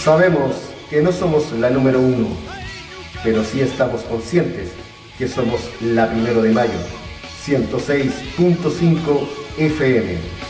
Sabemos que no somos la número 1, pero sí estamos conscientes que somos la 1 de mayo, 106.5 FM.